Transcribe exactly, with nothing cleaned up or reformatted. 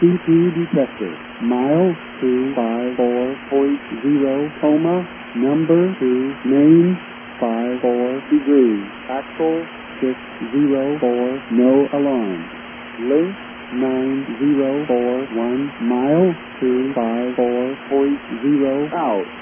C P detector. Mile two five four point zero, coma, number two, main, five four degrees. Axle six zero four, no alarm. Length nine zero four one, mile two five four point zero, out.